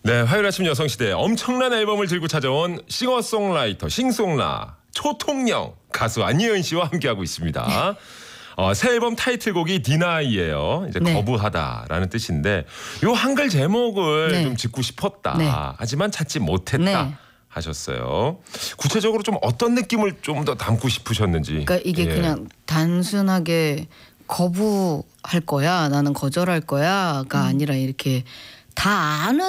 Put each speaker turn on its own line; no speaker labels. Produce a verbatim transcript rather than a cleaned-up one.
네, 화요일 아침 여성시대 엄청난 앨범을 들고 찾아온 싱어송라이터 싱송라 초통령 가수 안예은 씨와 함께하고 있습니다. 어, 새 앨범 타이틀곡이 디나이예요. 이제
네.
거부하다라는 뜻인데 요 한글 제목을
네.
좀 짓고 싶었다.
네.
하지만 찾지 못했다.
네.
하셨어요. 구체적으로 좀 어떤 느낌을 좀 더 담고 싶으셨는지.
그러니까 이게
예.
그냥 단순하게 거부할 거야, 나는 거절할 거야가 아니라 이렇게 다 아는